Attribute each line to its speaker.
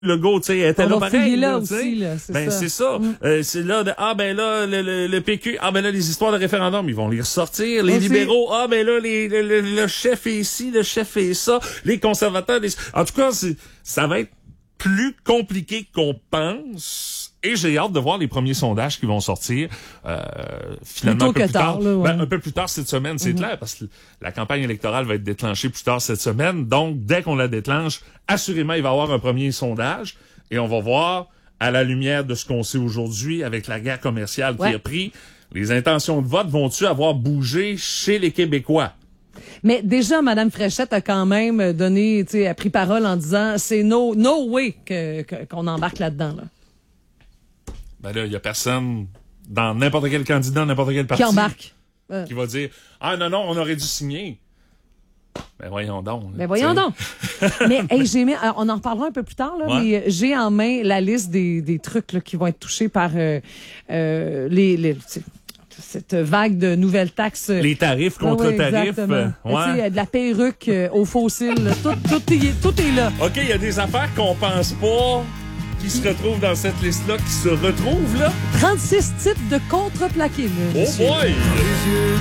Speaker 1: Legault, tu sais, était là pareil.
Speaker 2: Là aussi, là,
Speaker 1: c'est ça. C'est là, le PQ, là, les histoires de référendum, ils vont les ressortir. Les libéraux, là, le chef est ici, le chef est ça. Les conservateurs, en tout cas, ça va être plus compliqué qu'on pense. Et j'ai hâte de voir les premiers sondages qui vont sortir, finalement, un peu plus tard. Là, ouais. Un peu plus tard cette semaine, c'est clair, parce que la campagne électorale va être déclenchée plus tard cette semaine. Donc, dès qu'on la déclenche, assurément, il va y avoir un premier sondage. Et on va voir, à la lumière de ce qu'on sait aujourd'hui, avec la guerre commerciale qui a pris, les intentions de vote vont-tu avoir bougé chez les Québécois?
Speaker 2: Mais déjà, Mme Fréchette a quand même donné, tu sais, a pris parole en disant, c'est no way qu'on embarque là-dedans, là.
Speaker 1: Ben là, il y a personne dans n'importe quel candidat, n'importe quel parti
Speaker 2: qui embarque.
Speaker 1: Qui va dire « Ah non, on aurait dû signer. » Ben voyons donc.
Speaker 2: Ben voyons donc. Mais hey, on en reparlera un peu plus tard, là, mais j'ai en main la liste des trucs là, qui vont être touchés par cette vague de nouvelles taxes.
Speaker 1: Les tarifs contre tarifs.
Speaker 2: De la perruque aux fossiles. Tout est là.
Speaker 1: OK, il y a des affaires qu'on pense pas qui se retrouvent dans cette liste-là, qui se retrouvent là.
Speaker 2: 36 titres de contreplaqué.
Speaker 1: Oh boy!